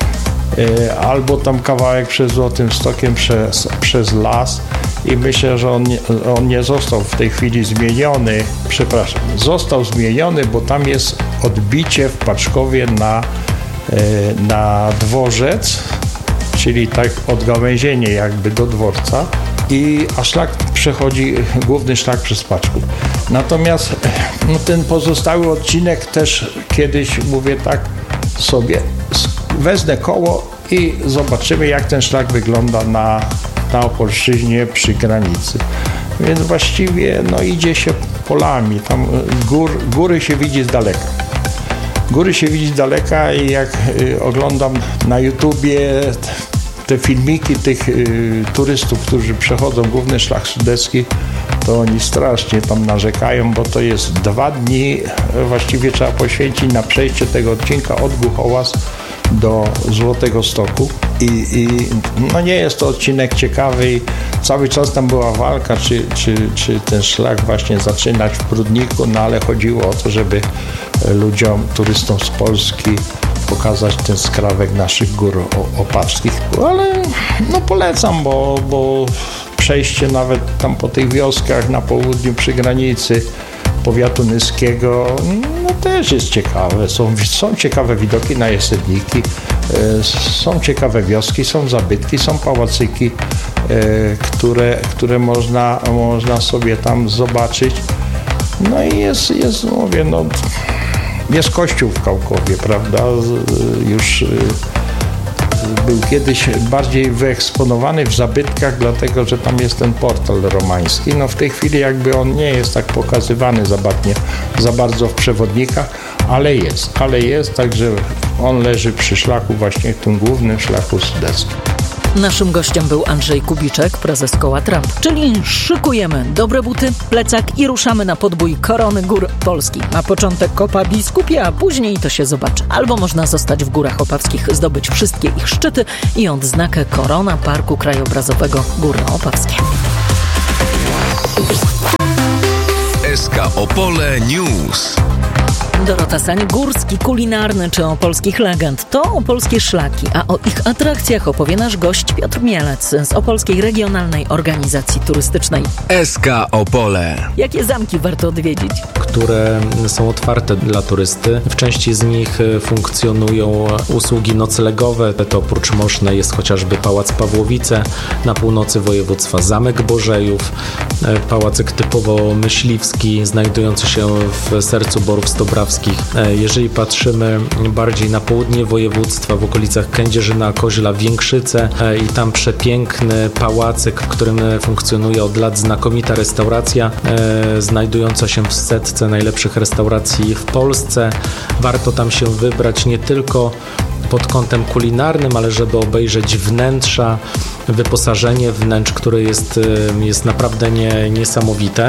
y, albo tam kawałek przez Złotym Stokiem przez, przez las i myślę, że on nie, on nie został w tej chwili zmieniony, przepraszam, został zmieniony, bo tam jest odbicie w Paczkowie na, y, na dworzec, czyli tak odgałęzienie jakby do dworca i a szlak przechodzi, główny szlak przez Paczków. Natomiast no, ten pozostały odcinek też kiedyś, mówię tak sobie, wezmę koło i zobaczymy, jak ten szlak wygląda na, na Opolszczyźnie przy granicy. Więc właściwie no, idzie się polami, tam gór, góry się widzi z daleka. Góry się widzi z daleka i jak y, oglądam na YouTubie te filmiki tych y, turystów, którzy przechodzą główny szlak sudecki, to oni strasznie tam narzekają, bo to jest dwa dni, właściwie trzeba poświęcić na przejście tego odcinka od Głuchołaz do Złotego Stoku i, i no nie jest to odcinek ciekawy i cały czas tam była walka, czy, czy, czy ten szlak właśnie zaczynać w Prudniku, no ale chodziło o to, żeby ludziom, turystom z Polski pokazać ten skrawek naszych gór opawskich. Ale no polecam, bo, bo przejście nawet tam po tych wioskach na południu przy granicy powiatu nyskiego, no też jest ciekawe. Są, są ciekawe widoki na Jeseniki, są ciekawe wioski, są zabytki, są pałacyki, które, które można, można sobie tam zobaczyć. No i jest, jest mówię, no, jest kościół w Kałkowie, prawda? Już był kiedyś bardziej wyeksponowany w zabytkach, dlatego że tam jest ten portal romański. No w tej chwili jakby on nie jest tak pokazywany zabawnie, za bardzo w przewodnikach, ale jest, ale jest, także on leży przy szlaku, właśnie tym głównym szlaku sudeckim. Naszym gościem był Andrzej Kubiczek, prezes koła Trump. Czyli szykujemy dobre buty, plecak i ruszamy na podbój Korony Gór Polski. Na początek Kopa Biskupia, a później to się zobaczy. Albo można zostać w Górach Opawskich, zdobyć wszystkie ich szczyty i odznakę Korona Parku Krajobrazowego Górno-Opawskie. S K Opole News. Dorota Sań, górski, kulinarny czy opolskich legend. To opolskie szlaki, a o ich atrakcjach opowie nasz gość Piotr Mielec z Opolskiej Regionalnej Organizacji Turystycznej. S K Opole. Jakie zamki warto odwiedzić? Które są otwarte dla turysty. W części z nich funkcjonują usługi noclegowe. To oprócz Mosznej jest chociażby Pałac Pawłowice, na północy województwa Zamek Bożejów, pałacyk typowo myśliwski, znajdujący się w sercu Borów Stobrawskich. Jeżeli patrzymy bardziej na południe województwa, w okolicach Kędzierzyna, Koźla, Więkrzyce i tam przepiękny pałacyk, w którym funkcjonuje od lat znakomita restauracja, znajdująca się w setce najlepszych restauracji w Polsce. Warto tam się wybrać nie tylko pod kątem kulinarnym, ale żeby obejrzeć wnętrza, wyposażenie wnętrz, które jest, jest naprawdę nie, niesamowite.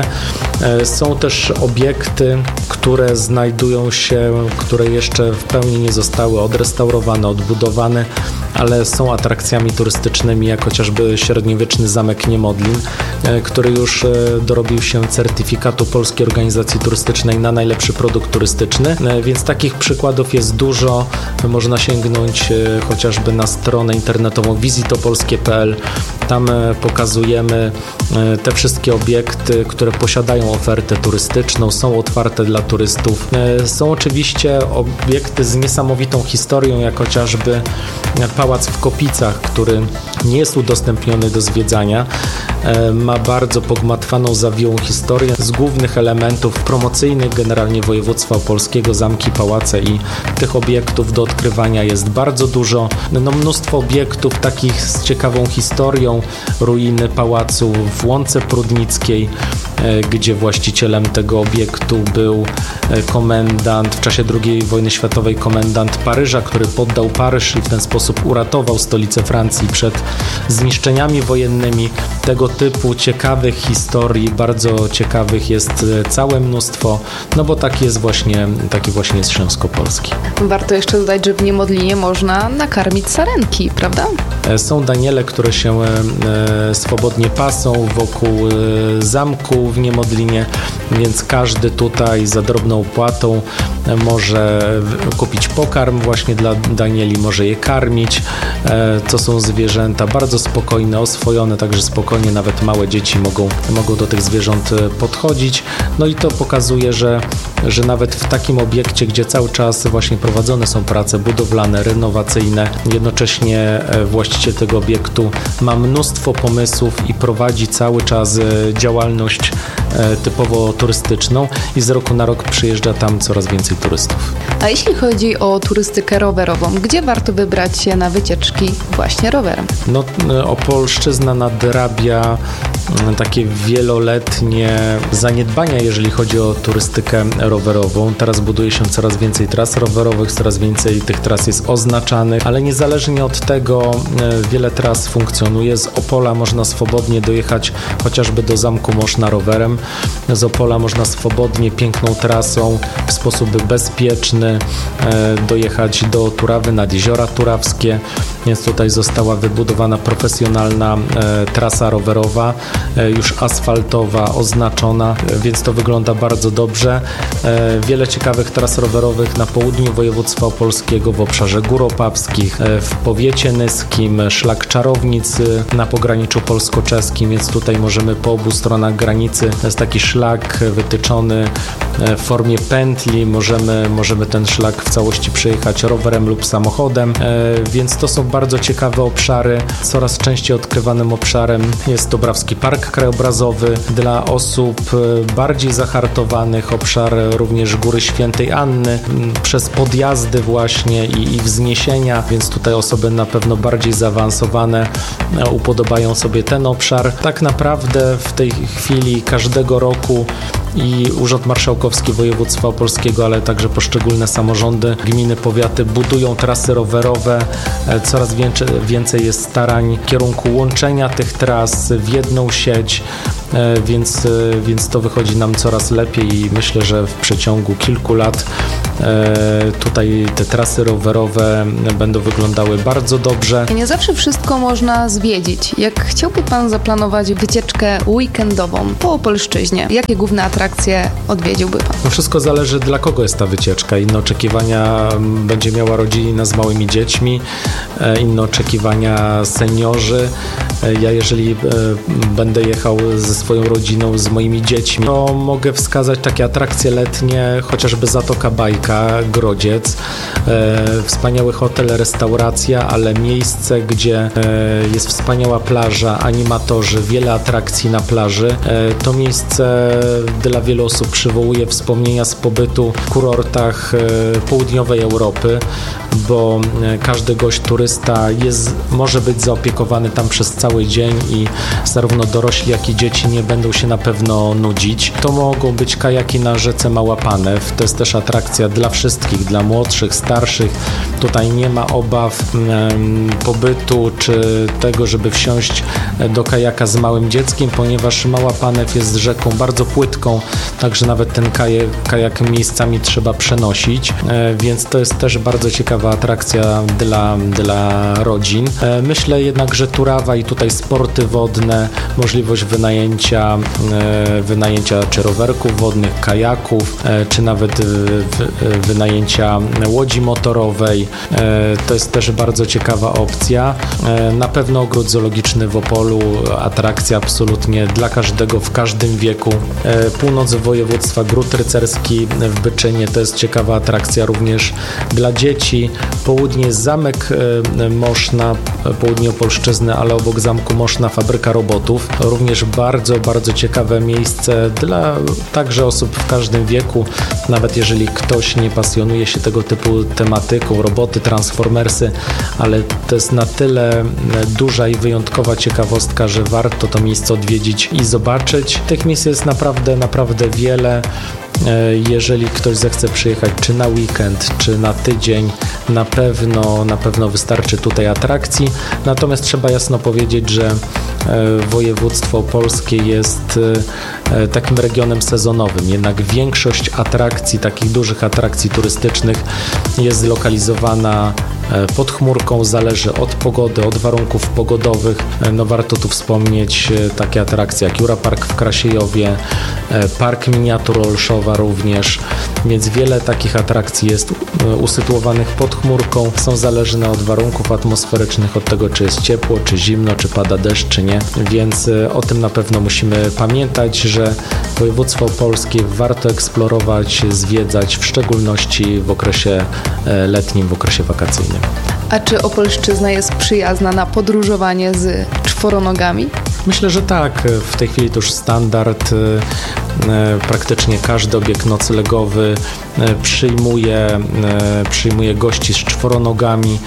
Są też obiekty, które znajdują się, które jeszcze w pełni nie zostały odrestaurowane, odbudowane, ale są atrakcjami turystycznymi, jak chociażby średniowieczny Zamek Niemodlin, który już dorobił się certyfikatu Polskiej Organizacji Turystycznej na najlepszy produkt turystyczny, więc takich przykładów jest dużo. Można sięgnąć chociażby na stronę internetową wizytopolskie kropka p l. Tam pokazujemy te wszystkie obiekty, które posiadają ofertę turystyczną, są otwarte dla turystów. Są oczywiście obiekty z niesamowitą historią, jak chociażby Pałac w Kopicach, który nie jest udostępniony do zwiedzania. Ma bardzo pogmatwaną, zawiłą historię. Z głównych elementów promocyjnych generalnie województwa opolskiego, zamki, pałace i tych obiektów do odkrywania jest bardzo dużo. No, mnóstwo obiektów takich z ciekawą historią, ruiny pałacu w Łące Prudnickiej, gdzie właścicielem tego obiektu był komendant, w czasie drugiej wojny światowej komendant Paryża, który poddał Paryż i w ten sposób uratował stolicę Francji przed zniszczeniami wojennymi. Tego typu ciekawych historii, bardzo ciekawych jest całe mnóstwo, no bo taki jest właśnie, taki właśnie jest Śląsk Opolski. Warto jeszcze dodać, że w Niemodlinie można nakarmić sarenki, prawda? Są daniele, które się e, swobodnie pasą wokół e, zamku w Niemodlinie, więc każdy tutaj za drobną opłatą może kupić pokarm właśnie dla danieli, może je karmić. E, to są zwierzęta bardzo spokojne, oswojone, także spokojnie nawet małe dzieci mogą, mogą do tych zwierząt podchodzić. No i to pokazuje, że, że nawet w takim obiekcie, gdzie cały czas właśnie prowadzone są prace budowlane, renowacyjne, jednocześnie właściciel tego obiektu ma mnóstwo pomysłów i prowadzi cały czas działalność typowo turystyczną i z roku na rok przyjeżdża tam coraz więcej turystów. A jeśli chodzi o turystykę rowerową, gdzie warto wybrać się na wycieczki właśnie rowerem? No, Opolszczyzna nadrabia takie wieloletnie zaniedbania, jeżeli chodzi o turystykę rowerową. Teraz buduje się coraz więcej tras rowerowych, coraz więcej tych tras jest oznaczanych, ale niezależnie od tego wiele tras funkcjonuje. Z Opola można swobodnie dojechać chociażby do Zamku Moszna rowerem. rowerem. Z Opola można swobodnie, piękną trasą, w sposób bezpieczny dojechać do Turawy, nad Jeziora Turawskie, więc tutaj została wybudowana profesjonalna trasa rowerowa, już asfaltowa, oznaczona, więc to wygląda bardzo dobrze. Wiele ciekawych tras rowerowych na południu województwa opolskiego, w obszarze Gór Opawskich, w powiecie nyskim, szlak Czarownicy na pograniczu polsko-czeskim, więc tutaj możemy po obu stronach granicy, to jest taki szlak wytyczony w formie pętli, możemy, możemy ten szlak w całości przejechać rowerem lub samochodem, więc to są bardzo ciekawe obszary. Coraz częściej odkrywanym obszarem jest Dobrawski Park Krajobrazowy. Dla osób bardziej zahartowanych obszar również Góry Świętej Anny, przez podjazdy właśnie i, i wzniesienia, więc tutaj osoby na pewno bardziej zaawansowane upodobają sobie ten obszar. Tak naprawdę w tej chwili każdego roku i Urząd Marszałkowski Województwa Opolskiego, ale także poszczególne samorządy, gminy, powiaty budują trasy rowerowe. Coraz więcej, więcej jest starań w kierunku łączenia tych tras w jedną sieć, więc, więc to wychodzi nam coraz lepiej i myślę, że w przeciągu kilku lat tutaj te trasy rowerowe będą wyglądały bardzo dobrze. Nie zawsze wszystko można zwiedzić. Jak chciałby Pan zaplanować wycieczkę weekendową po Opolszczyźnie, jakie główne atrakcje odwiedziłby Pan? No wszystko zależy, dla kogo jest ta wycieczka. Inne oczekiwania będzie miała rodzina z małymi dziećmi, inne oczekiwania seniorzy. Ja jeżeli będę jechał ze swoją rodziną, z moimi dziećmi, to mogę wskazać takie atrakcje letnie, chociażby Zatoka Bajka, Grodziec. Wspaniały hotel, restauracja, ale miejsce, gdzie jest wspaniała plaża, animatorzy, wiele atrakcji na plaży. To miejsce dla wielu osób przywołuje wspomnienia z pobytu w kurortach południowej Europy, bo każdy gość, turysta jest, może być zaopiekowany tam przez cały dzień i zarówno dorośli, jak i dzieci nie będą się na pewno nudzić. To mogą być kajaki na rzece Mała Panew. To jest też atrakcja dla wszystkich, dla młodszych, starszych. Tutaj nie ma obaw um, pobytu czy tego, żeby wsiąść do kajaka z małym dzieckiem, ponieważ Mała Panew jest rzeką bardzo płytką, także nawet ten kajak, kajak miejscami trzeba przenosić, e, więc to jest też bardzo ciekawa atrakcja dla, dla rodzin. E, myślę jednak, że Turawa i tutaj sporty wodne, możliwość wynajęcia, e, wynajęcia czy rowerków wodnych, kajaków, e, czy nawet w, w, wynajęcia łodzi motorowej. E, to jest też bardzo ciekawa opcja. E, na pewno ogród zoologiczny w Opolu, atrakcja absolutnie dla każdego, w każdym wieku. E, północ województwa, Gród Rycerski w Byczynie, to jest ciekawa atrakcja również dla dzieci. Południe Zamek e, Moszna, południe Opolszczyzny, ale obok Zamku Moszna fabryka robotów. Również bardzo, bardzo ciekawe miejsce dla także osób w każdym wieku. Nawet jeżeli ktoś nie pasjonuje się tego typu tematyką, roboty, transformersy, ale to jest na tyle duża i wyjątkowa ciekawostka, że warto to miejsce odwiedzić i zobaczyć. Tych miejsc jest naprawdę, naprawdę wiele. Jeżeli ktoś zechce przyjechać czy na weekend, czy na tydzień, na pewno, na pewno wystarczy tutaj atrakcji. Natomiast trzeba jasno powiedzieć, że województwo opolskie jest takim regionem sezonowym. Jednak większość atrakcji, takich dużych atrakcji turystycznych jest zlokalizowana pod chmurką, zależy od pogody, od warunków pogodowych. No warto tu wspomnieć takie atrakcje jak Jura Park w Krasiejowie, Park Miniatur Olszowa również, więc wiele takich atrakcji jest usytuowanych pod chmurką, są zależne od warunków atmosferycznych, od tego, czy jest ciepło, czy zimno, czy pada deszcz, czy nie, więc o tym na pewno musimy pamiętać, że województwo opolskie warto eksplorować, zwiedzać, w szczególności w okresie letnim, w okresie wakacyjnym. A czy Opolszczyzna jest przyjazna na podróżowanie z czworonogami? Myślę, że tak. W tej chwili to już standard. Praktycznie każdy obiekt noclegowy przyjmuje, przyjmuje gości z czworonogami.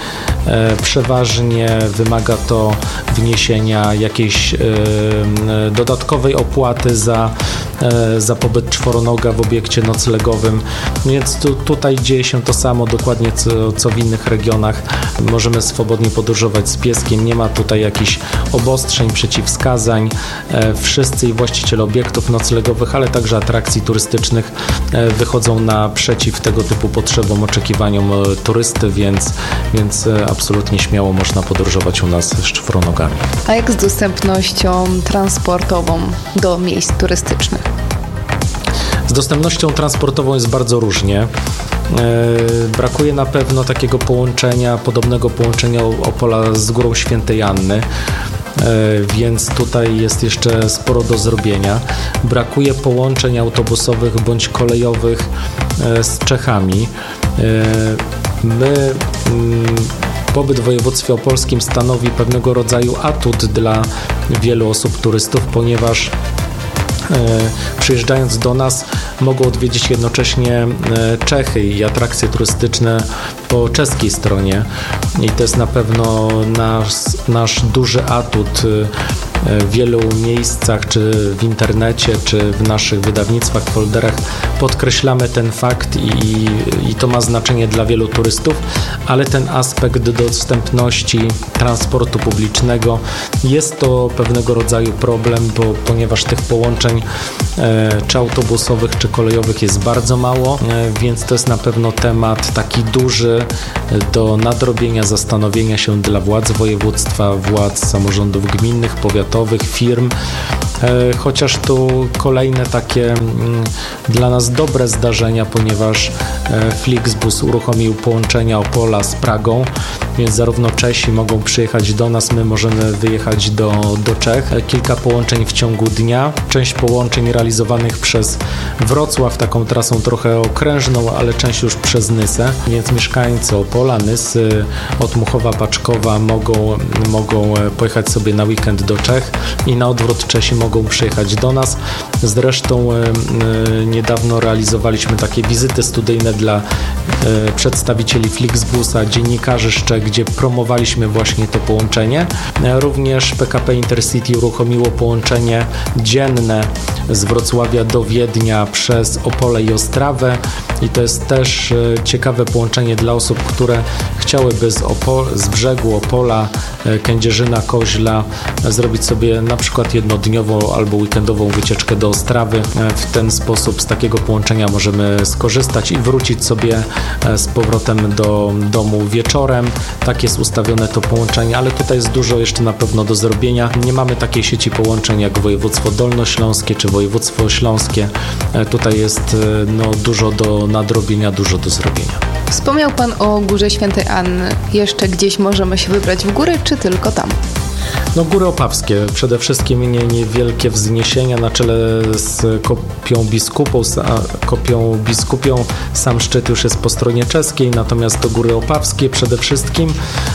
Przeważnie wymaga to wniesienia jakiejś dodatkowej opłaty za za pobyt czworonoga w obiekcie noclegowym, więc tu, tutaj dzieje się to samo dokładnie co, co w innych regionach. Możemy swobodnie podróżować z pieskiem, nie ma tutaj jakichś obostrzeń, przeciwwskazań. Wszyscy i właściciele obiektów noclegowych, ale także atrakcji turystycznych wychodzą naprzeciw tego typu potrzebom, oczekiwaniom turysty, więc, więc absolutnie śmiało można podróżować u nas z czworonogami. A jak z dostępnością transportową do miejsc turystycznych? Z dostępnością transportową jest bardzo różnie. Brakuje na pewno takiego połączenia, podobnego połączenia Opola z Górą Świętej Anny, więc tutaj jest jeszcze sporo do zrobienia. Brakuje połączeń autobusowych bądź kolejowych z Czechami. My Pobyt w województwie opolskim stanowi pewnego rodzaju atut dla wielu osób turystów, ponieważ przyjeżdżając do nas mogą odwiedzić jednocześnie Czechy i atrakcje turystyczne po czeskiej stronie i to jest na pewno nasz, nasz duży atut. W wielu miejscach, czy w internecie, czy w naszych wydawnictwach, folderach podkreślamy ten fakt i, i to ma znaczenie dla wielu turystów, ale ten aspekt dostępności transportu publicznego jest to pewnego rodzaju problem, bo ponieważ tych połączeń e, czy autobusowych, czy kolejowych jest bardzo mało, e, więc to jest na pewno temat taki duży do nadrobienia, zastanowienia się dla władz województwa, władz samorządów gminnych, powiatowych, firm, chociaż tu kolejne takie dla nas dobre zdarzenia, ponieważ Flixbus uruchomił połączenia Opola z Pragą, więc zarówno Czesi mogą przyjechać do nas, my możemy wyjechać do, do Czech. Kilka połączeń w ciągu dnia, część połączeń realizowanych przez Wrocław, taką trasą trochę okrężną, ale część już przez Nysę, więc mieszkańcy Opola, Nysy, Otmuchowa, Paczkowa mogą, mogą pojechać sobie na weekend do Czech i na odwrót Czesi mogą przyjechać do nas. Zresztą e, niedawno realizowaliśmy takie wizyty studyjne dla e, przedstawicieli Flixbusa, dziennikarzy z Czech, gdzie promowaliśmy właśnie to połączenie. E, również P K P Intercity uruchomiło połączenie dzienne z Wrocławia do Wiednia przez Opole i Ostrawę i to jest też e, ciekawe połączenie dla osób, które chciałyby z, Opol- z brzegu Opola, e, Kędzierzyna, Koźla e, zrobić sobie na przykład jednodniową albo weekendową wycieczkę do Ostrawy. W ten sposób z takiego połączenia możemy skorzystać i wrócić sobie z powrotem do domu wieczorem. Tak jest ustawione to połączenie, ale tutaj jest dużo jeszcze na pewno do zrobienia. Nie mamy takiej sieci połączeń jak województwo dolnośląskie czy województwo śląskie. Tutaj jest no, dużo do nadrobienia, dużo do zrobienia. Wspomniał Pan o Górze Świętej Anny. Jeszcze gdzieś możemy się wybrać w góry, czy tylko tam? No góry opawskie, przede wszystkim nie, niewielkie wzniesienia na czele z kopią biskupą, a kopią biskupią. Sam szczyt już jest po stronie czeskiej, natomiast to góry opawskie przede wszystkim.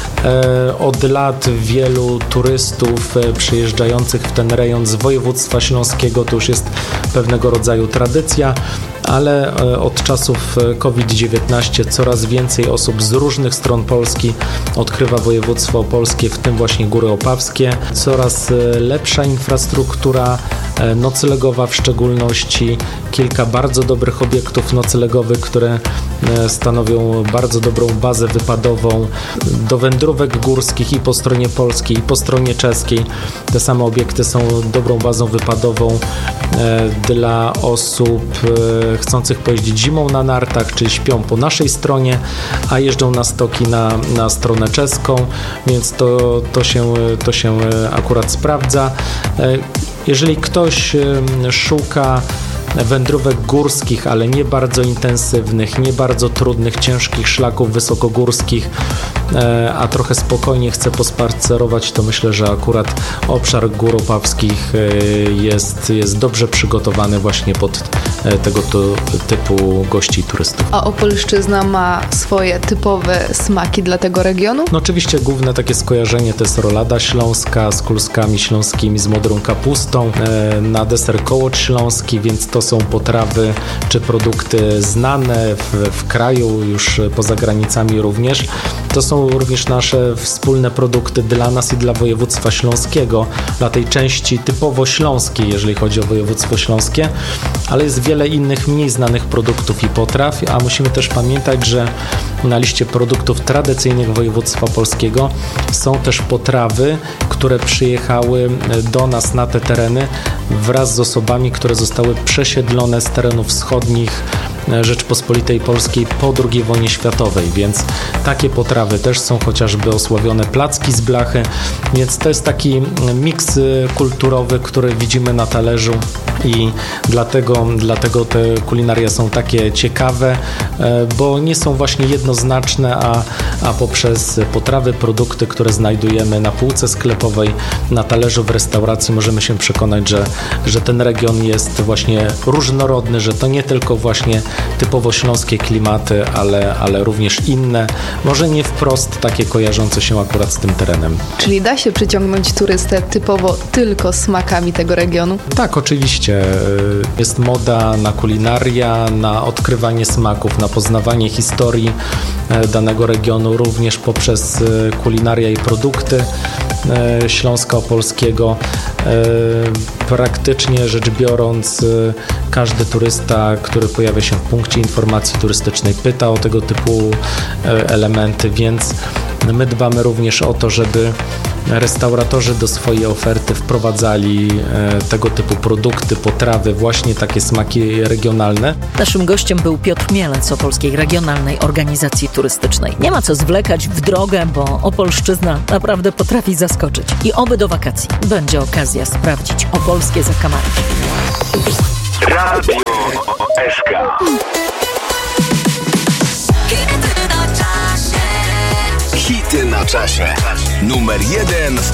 E, od lat wielu turystów e, przyjeżdżających w ten rejon z województwa śląskiego to już jest pewnego rodzaju tradycja, ale e, od czasów COVID dziewiętnaście coraz więcej osób z różnych stron Polski odkrywa województwo opolskie, w tym właśnie góry opawskie. Coraz lepsza infrastruktura noclegowa, w szczególności kilka bardzo dobrych obiektów noclegowych, które stanowią bardzo dobrą bazę wypadową do wędrówek górskich i po stronie polskiej, i po stronie czeskiej. Te same obiekty są dobrą bazą wypadową dla osób chcących pojeździć zimą na nartach, czyli śpią po naszej stronie, a jeżdżą na stoki na, na stronę czeską, więc to, to, się, to się akurat sprawdza. Jeżeli ktoś szuka wędrówek górskich, ale nie bardzo intensywnych, nie bardzo trudnych, ciężkich szlaków wysokogórskich, a trochę spokojnie chce pospacerować, to myślę, że akurat obszar gór opawskich jest, jest dobrze przygotowany właśnie pod tego typu gości i turystów. A Opolszczyzna ma swoje typowe smaki dla tego regionu? No oczywiście główne takie skojarzenie to jest rolada śląska z kluskami śląskimi, z modrą kapustą, na deser kołocz śląski, więc to są potrawy czy produkty znane w, w kraju, już poza granicami również. To są również nasze wspólne produkty dla nas i dla województwa śląskiego, dla tej części typowo śląskiej, jeżeli chodzi o województwo śląskie, ale jest wiele innych mniej znanych produktów i potraw, a musimy też pamiętać, że na liście produktów tradycyjnych województwa polskiego są też potrawy, które przyjechały do nas na te tereny wraz z osobami, które zostały przesiedlone z terenów wschodnich Rzeczpospolitej Polskiej po drugiej wojnie światowej, więc takie potrawy też są, chociażby osławione placki z blachy, więc to jest taki miks kulturowy, który widzimy na talerzu i dlatego, dlatego te kulinaria są takie ciekawe, bo nie są właśnie jednoznaczne, a, a poprzez potrawy, produkty, które znajdujemy na półce sklepowej, na talerzu w restauracji, możemy się przekonać, że, że ten region jest właśnie różnorodny, że to nie tylko właśnie typowo śląskie klimaty, ale, ale również inne, może nie wprost takie kojarzące się akurat z tym terenem. Czyli da się przyciągnąć turystę typowo tylko smakami tego regionu? Tak, oczywiście. Jest moda na kulinaria, na odkrywanie smaków, na poznawanie historii danego regionu, również poprzez kulinaria i produkty Śląska Opolskiego. Praktycznie rzecz biorąc, każdy turysta, który pojawia się w punkcie informacji turystycznej, pyta o tego typu elementy, więc my dbamy również o to, żeby restauratorzy do swojej oferty wprowadzali tego typu produkty, potrawy, właśnie takie smaki regionalne. Naszym gościem był Piotr Mielec z Opolskiej Regionalnej Organizacji Turystycznej. Nie ma co zwlekać w drogę, bo Opolszczyzna naprawdę potrafi zaskoczyć. I oby do wakacji będzie okazja sprawdzić opolskie zakamarki. Radio S K. Hity na czasie. Numer jeden w